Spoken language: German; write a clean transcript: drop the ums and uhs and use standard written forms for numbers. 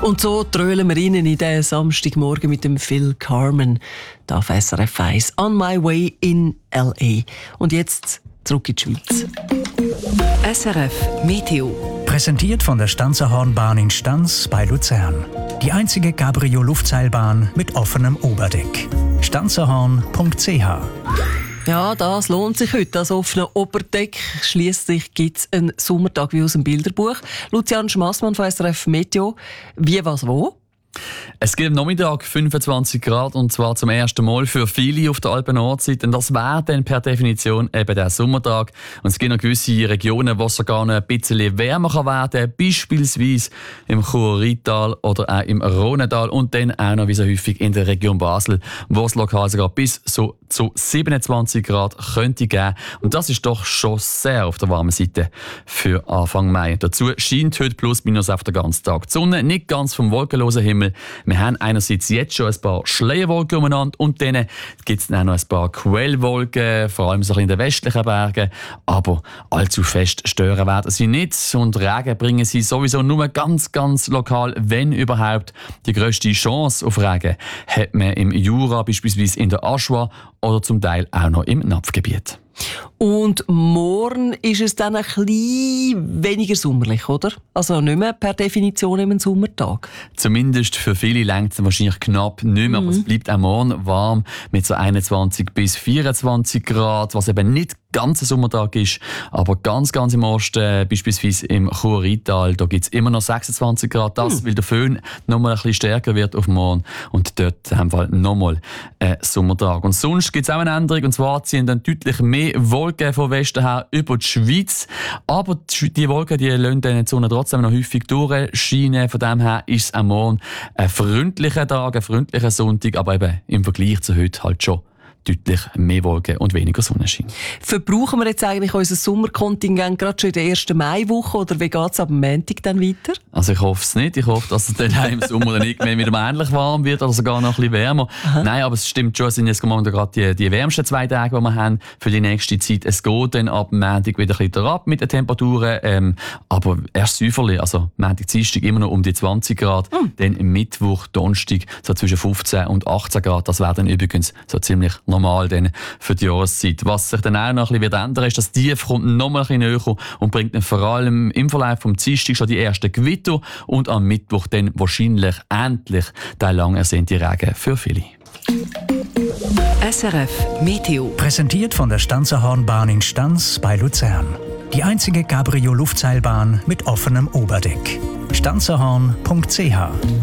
Und so trölen wir Ihnen in den Samstagmorgen mit dem Phil Carmen da auf SRF 1 «On My Way in L.A.». Und jetzt zurück in die Schweiz. SRF Meteo. Präsentiert von der Stanzerhornbahn in Stanz bei Luzern. Die einzige Cabrio-Luftseilbahn mit offenem Oberdeck. stanzerhorn.ch. Ja, das lohnt sich heute. Das offene Oberdeck. Schliesslich gibt es einen Sommertag wie aus dem Bilderbuch. Lucian Schmassmann von SRF Meteo. Wie, was, wo? Es gibt am Nachmittag 25 Grad und zwar zum ersten Mal für viele auf der Alpen-Nordseite. Und das wäre dann per Definition eben der Sommertag. Und es gibt noch gewisse Regionen, wo es sogar noch ein bisschen wärmer werden kann. Beispielsweise im Chur-Rheintal oder auch im Rhonental. Und dann auch noch wie so häufig in der Region Basel, wo es lokal sogar bis so zu 27 Grad könnte geben. Und das ist doch schon sehr auf der warmen Seite für Anfang Mai. Dazu scheint heute plus minus auf den ganzen Tag die Sonne, nicht ganz vom wolkenlosen Himmel. Wir haben einerseits jetzt schon ein paar Schleierwolken umeinander und dann gibt es auch noch ein paar Quellwolken, vor allem so in den westlichen Bergen. Aber allzu fest stören werden sie nicht und Regen bringen sie sowieso nur ganz, ganz lokal, wenn überhaupt. Die grösste Chance auf Regen hat man im Jura, beispielsweise in der Aschua oder zum Teil auch noch im Napfgebiet. Und morgen ist es dann ein bisschen weniger sommerlich, oder? Also nicht mehr per Definition im Sommertag. Zumindest für viele reicht es wahrscheinlich knapp nicht mehr, aber es bleibt auch morgen warm mit so 21 bis 24 Grad, was eben nicht ganz ein Sommertag ist, aber ganz, ganz im Osten, beispielsweise im Chur-Rheintal, da gibt es immer noch 26 Grad. Das, weil der Föhn noch mal ein bisschen stärker wird auf morgen und dort haben wir halt noch mal einen Sommertag. Und sonst gibt es auch eine Änderung, und zwar ziehen dann deutlich mehr Wolken von Westen her über die Schweiz, aber die Wolken, die lassen dann die Sonne trotzdem noch häufig durchscheinen. Von dem her ist es am Morgen ein freundlicher Tag, ein freundlicher Sonntag, aber eben im Vergleich zu heute halt schon deutlich mehr Wolken und weniger Sonnenschein. Verbrauchen wir jetzt eigentlich unser Sommerkontingent gerade schon in der ersten Maiwoche oder wie geht es ab Montag dann weiter? Also ich hoffe es nicht. Ich hoffe, dass es dann im Sommer dann irgendwann wieder ähnlich warm wird oder sogar noch ein bisschen wärmer. Aha. Nein, aber es stimmt schon, es sind jetzt gerade die wärmsten 2 Tage, die wir haben für die nächste Zeit. Es geht dann ab Montag wieder ein bisschen ab mit den Temperaturen, aber erst säuferlich, also Montag, Dienstag immer noch um die 20 Grad, dann Mittwoch, Donnerstag so zwischen 15 und 18 Grad. Das wäre dann übrigens so ziemlich normal dann für die Jahreszeit. Was sich dann auch noch ein bisschen ändern wird, ist, dass die Tief kommt noch mal ein bisschen näher und bringt dann vor allem im Verlauf vom Dienstag schon die ersten Gewitter und am Mittwoch dann wahrscheinlich endlich der lang ersehnte Regen für viele. SRF Meteo. Präsentiert von der Stanzerhornbahn in Stanz bei Luzern. Die einzige Cabrio-Luftseilbahn mit offenem Oberdeck. stanzerhorn.ch.